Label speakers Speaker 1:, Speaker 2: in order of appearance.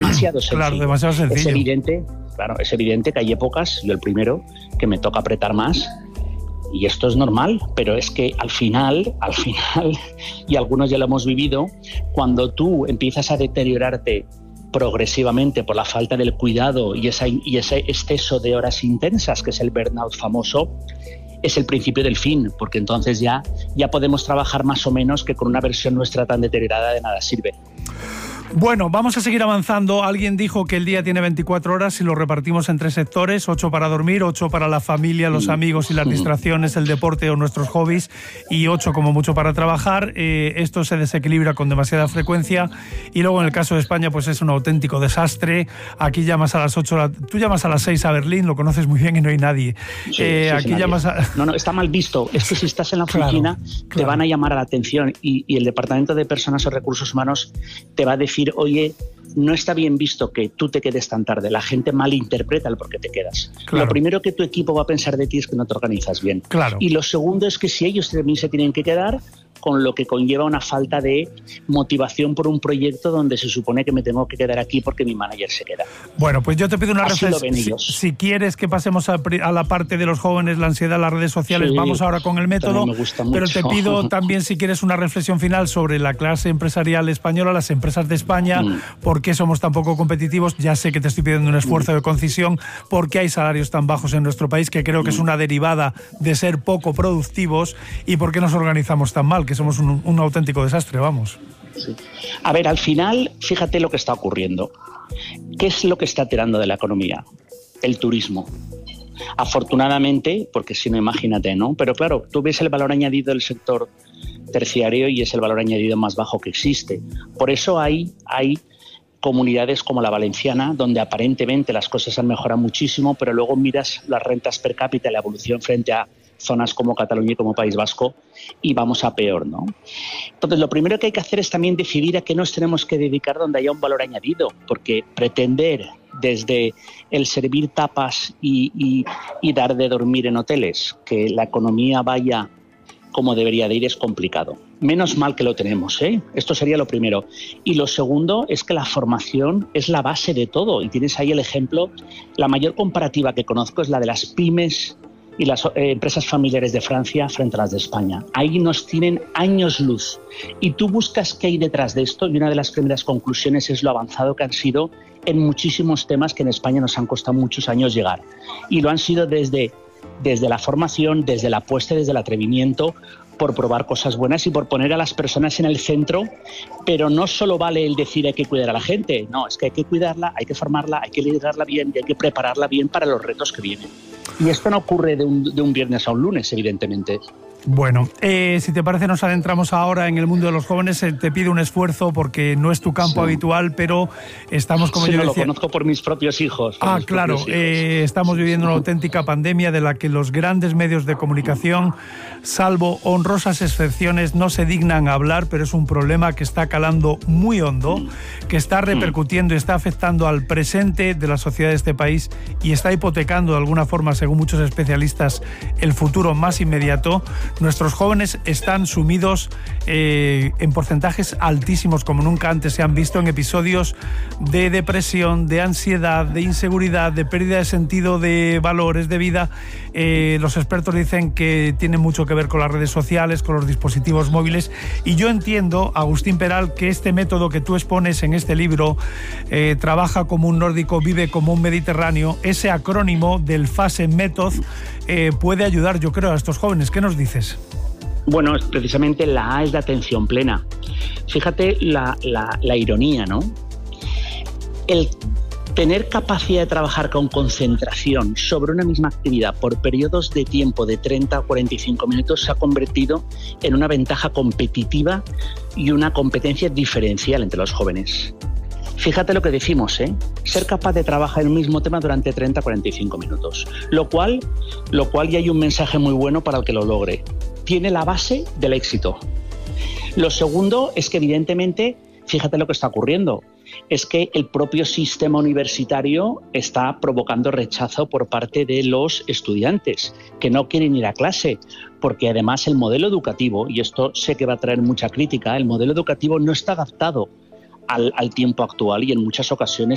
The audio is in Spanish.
Speaker 1: demasiado sencillo.
Speaker 2: Claro, demasiado sencillo.
Speaker 1: Es evidente que hay épocas, yo el primero, que me toca apretar más. Y esto es normal, pero es que al final, y algunos ya lo hemos vivido, cuando tú empiezas a deteriorarte progresivamente por la falta del cuidado y ese exceso de horas intensas, que es el burnout famoso, es el principio del fin, porque entonces ya podemos trabajar más o menos, que con una versión nuestra tan deteriorada de nada sirve.
Speaker 2: Bueno, vamos a seguir avanzando. Alguien dijo que el día tiene 24 horas y lo repartimos en 3 sectores, 8 para dormir, 8 para la familia, los amigos y las distracciones, el deporte o nuestros hobbies, y 8 como mucho para trabajar. Esto se desequilibra con demasiada frecuencia y luego en el caso de España pues es un auténtico desastre. Aquí llamas a las 8, tú llamas a las 6 a Berlín, lo conoces muy bien y no hay nadie. Aquí llamas a...
Speaker 1: No, está mal visto. Es que si estás en la oficina te van a llamar a la atención y el Departamento de Personas o Recursos Humanos te va a decir: oye, no está bien visto que tú te quedes tan tarde. La gente malinterpreta el por qué te quedas. Claro. Lo primero que tu equipo va a pensar de ti es que no te organizas bien.
Speaker 2: Claro.
Speaker 1: Y lo segundo es que si ellos también se tienen que quedar, con lo que conlleva una falta de motivación por un proyecto donde se supone que me tengo que quedar aquí porque mi manager se queda.
Speaker 2: Bueno, pues yo te pido una
Speaker 1: reflexión.
Speaker 2: Si quieres que pasemos a la parte de los jóvenes, la ansiedad, las redes sociales, vamos ahora con el método.
Speaker 1: Me gusta mucho.
Speaker 2: Pero te pido también, si quieres, una reflexión final sobre la clase empresarial española, las empresas de España, por qué somos tan poco competitivos. Ya sé que te estoy pidiendo un esfuerzo de concisión, por qué hay salarios tan bajos en nuestro país, que creo que es una derivada de ser poco productivos, y por qué nos organizamos tan mal, que somos un auténtico desastre, vamos.
Speaker 1: Sí. A ver, al final, fíjate lo que está ocurriendo. ¿Qué es lo que está tirando de la economía? El turismo. Afortunadamente, porque si no, imagínate, ¿no? Pero claro, tú ves el valor añadido del sector terciario y es el valor añadido más bajo que existe. Por eso hay comunidades como la valenciana, donde aparentemente las cosas han mejorado muchísimo, pero luego miras las rentas per cápita y la evolución frente a zonas como Cataluña y como País Vasco y vamos a peor, ¿no? Entonces, lo primero que hay que hacer es también decidir a qué nos tenemos que dedicar donde haya un valor añadido, porque pretender desde el servir tapas y dar de dormir en hoteles que la economía vaya como debería de ir es complicado. Menos mal que lo tenemos, ¿eh? Esto sería lo primero. Y lo segundo es que la formación es la base de todo. Y tienes ahí el ejemplo. La mayor comparativa que conozco es la de las pymes y las empresas familiares de Francia frente a las de España. Ahí nos tienen años luz. Y tú buscas qué hay detrás de esto y una de las primeras conclusiones es lo avanzado que han sido en muchísimos temas que en España nos han costado muchos años llegar. Y lo han sido desde la formación, desde la apuesta, desde el atrevimiento, por probar cosas buenas y por poner a las personas en el centro, pero no solo vale el decir hay que cuidar a la gente, no, es que hay que cuidarla, hay que formarla, hay que liderarla bien y hay que prepararla bien para los retos que vienen. Y esto no ocurre de un viernes a un lunes, evidentemente.
Speaker 2: Bueno, si te parece nos adentramos ahora en el mundo de los jóvenes. Te pido un esfuerzo porque no es tu campo habitual, pero estamos, como yo decía...
Speaker 1: lo conozco por mis propios hijos.
Speaker 2: Claro, estamos viviendo una auténtica pandemia de la que los grandes medios de comunicación, salvo honrosas excepciones, no se dignan a hablar, pero es un problema que está calando muy hondo, que está repercutiendo y está afectando al presente de la sociedad de este país y está hipotecando de alguna forma, según muchos especialistas, el futuro más inmediato. Nuestros jóvenes están sumidos en porcentajes altísimos, como nunca antes se han visto, en episodios de depresión, de ansiedad, de inseguridad, de pérdida de sentido de valores de vida. Los expertos dicen que tiene mucho que ver con las redes sociales, con los dispositivos móviles. Y yo entiendo, Agustín Peral, que este método que tú expones en este libro, trabaja como un nórdico, vive como un mediterráneo, ese acrónimo del FASE Method, puede ayudar, yo creo, a estos jóvenes. ¿Qué nos dices?
Speaker 1: Bueno, precisamente la A es de atención plena. Fíjate la ironía, ¿no? El tener capacidad de trabajar con concentración sobre una misma actividad por periodos de tiempo de 30 a 45 minutos se ha convertido en una ventaja competitiva y una competencia diferencial entre los jóvenes. Fíjate lo que decimos, ser capaz de trabajar el mismo tema durante 30 a 45 minutos, lo cual ya hay un mensaje muy bueno para el que lo logre. Tiene la base del éxito. Lo segundo es que evidentemente, fíjate lo que está ocurriendo, es que el propio sistema universitario está provocando rechazo por parte de los estudiantes que no quieren ir a clase, porque además el modelo educativo, y esto sé que va a traer mucha crítica, el modelo educativo no está adaptado al tiempo actual y en muchas ocasiones